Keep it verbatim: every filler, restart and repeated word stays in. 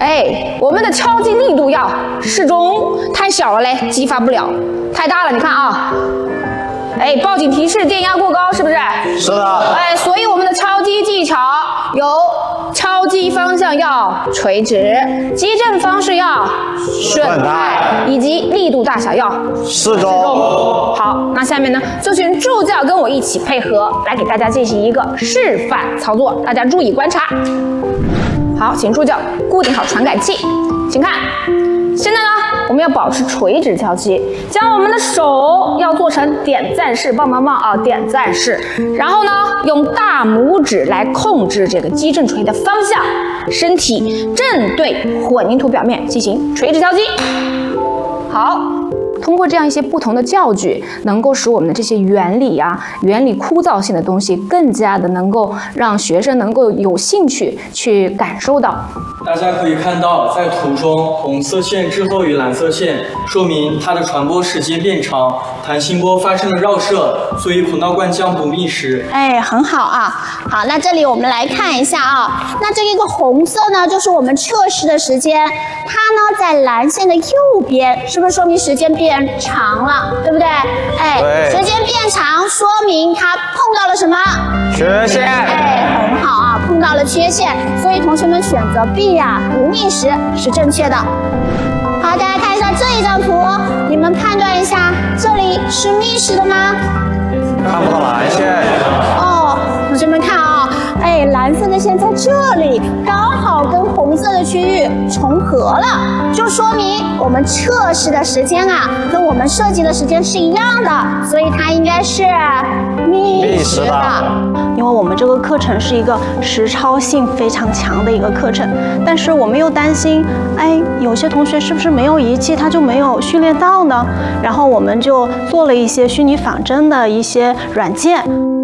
哎，我们的敲击力度要适中，太小了嘞，激发不了；太大了，你看啊，哎，报警提示电压过高，是不是？ 是的。 哎，所以我们的敲击技巧有敲击方向要垂直，击振方式要顺态，以及力度大小要适中。 好，那下面呢，就请助教跟我一起配合，来给大家进行一个示范操作，大家注意观察。好，请助教固定好传感器，请看，现在呢，我们要保持垂直敲击，将我们的手要做成点赞式棒棒棒啊，点赞式，然后呢，用大拇指来控制这个击振锤的方向，身体正对混凝土表面进行垂直敲击。好。通过这样一些不同的教具，能够使我们的这些原理啊、原理枯燥性的东西，更加的能够让学生能够有兴趣去感受到。 大家可以看到，在图中，红色线滞后于蓝色线，说明它的传播时间变长，弹性波发生了绕射，所以孔道灌浆不密实。 哎，很好啊。好，那这里我们来看一下啊，那这一个红色呢，就是我们测试的时间，它呢在蓝线的右边，是不是说明时间变长了，对不对？哎， 对， 时间变长，说明它碰到了什么？ 缺陷。 哎，很好啊，碰到了缺陷，所以同学们选择 B 啊，不密实是正确的。好，大家看一下这一张图，你们判断一下，这里是密实的吗？ 看不到蓝线。 哦，同学们看啊，哎，蓝色的线在这里，刚好跟红色的区域重合了，就说明我们测试的时间啊，跟我们设计的时间是一样的，所以它应该是密实的。 因为我们这个课程是一个实操性非常强的一个课程，但是我们又担心，哎，有些同学是不是没有仪器，他就没有训练到呢？然后我们就做了一些虚拟仿真的一些软件。